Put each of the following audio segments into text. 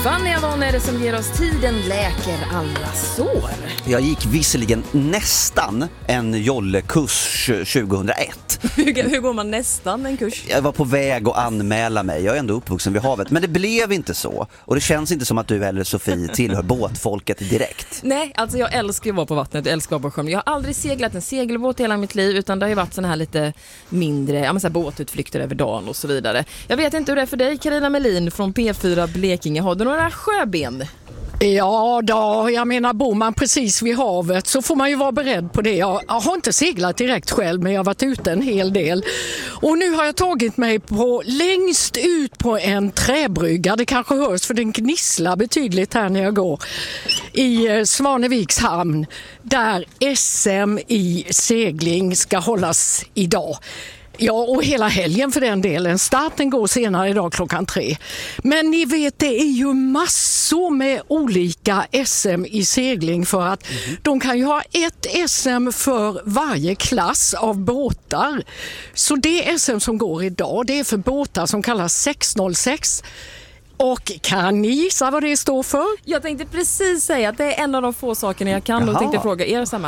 Fanny Avon är det som ger oss tiden läker alla sår. Jag gick visserligen nästan en jollekurs 2001. Hur går man nästan en kurs? Jag var på väg att anmäla mig. Jag är ändå uppvuxen vid havet. Men det blev inte så. Och det känns inte som att du eller Sofie tillhör båtfolket direkt. Nej, alltså jag älskar att vara på vattnet. Jag älskar att vara på sjön. Jag har aldrig seglat en segelbåt hela mitt liv. Utan det har ju varit såna här lite mindre så här båtutflykter över dagen och så vidare. Jag vet inte hur det är för dig, Carina Melin från P4 Blekinge. Har du några sjöben? Ja då, jag menar bor man precis vid havet så får man ju vara beredd på det. Jag har inte seglat direkt själv men jag har varit ute en hel del. Och nu har jag tagit mig längst ut på en träbrygga. Det kanske hörs för den gnisslar betydligt här när jag går. I Svaneviks hamn där SM i segling ska hållas idag. Ja, och hela helgen för den delen. Starten går senare idag 3:00. Men ni vet, det är ju massor med olika SM i segling för att de kan ju ha ett SM för varje klass av båtar. Så det SM som går idag, det är för båtar som kallas 606. Och kan ni gissa vad det står för? Jag tänkte precis säga att det är en av de få sakerna jag kan. Och tänkte fråga er samma.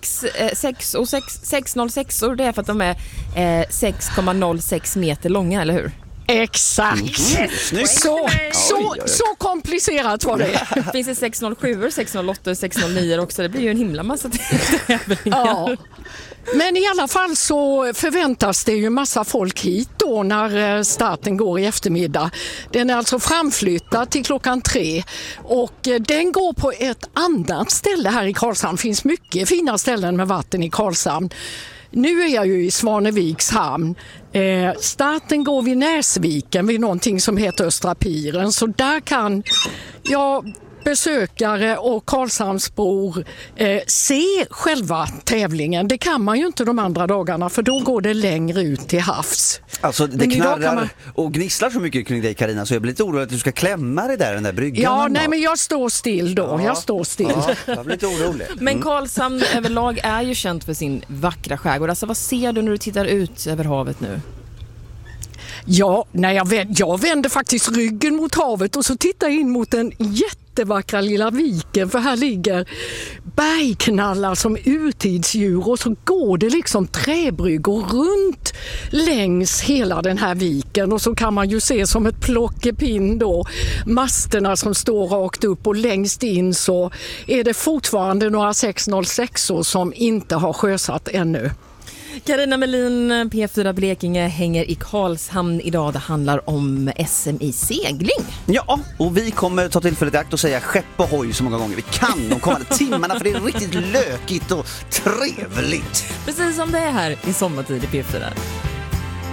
606 och det är för att de är 6,06 meter långa, eller hur? Exakt. Så komplicerat var det. Finns det 607, 608, 609 också. Det blir ju en himla massa tävlingar. Ja. Men i alla fall så förväntas det ju massa folk hit då när starten går i eftermiddag. Den är alltså framflyttad till 3:00 och den går på ett annat ställe här i Karlshamn. Det finns mycket fina ställen med vatten i Karlshamn. Nu är jag ju i Svaneviks hamn. Starten går vid Näsviken vid någonting som heter Östra Piren. Så där kan besökare och Karlshamnsbor se själva tävlingen. Det kan man ju inte de andra dagarna för då går det längre ut till havs. Alltså det knarrar och gnisslar så mycket kring dig, Carina, så jag blir lite orolig att du ska klämma dig där, den där bryggan. Ja, nej men jag står still då. Ja. Jag står still. Ja, jag blir lite orolig. Men Karlshamn överlag är ju känt för sin vackra skärgård. Alltså vad ser du när du tittar ut över havet nu? Ja, jag vänder faktiskt ryggen mot havet och så tittar jag in mot den jättevackra lilla viken, för här ligger bergknallar som urtidsdjur och så går det liksom träbryggor runt längs hela den här viken och så kan man ju se som ett plockepinn då masterna som står rakt upp och längst in så är det fortfarande några 606 som inte har sjösatt ännu. Carina Melin, P4 Blekinge, hänger i Karlshamn idag. Det handlar om SM i segling. Ja, och vi kommer ta tillfället i akt och säga skepp och hoj så många gånger vi kan de kommande timmarna, för det är riktigt lökigt och trevligt. Precis som det är här i sommartid i P4.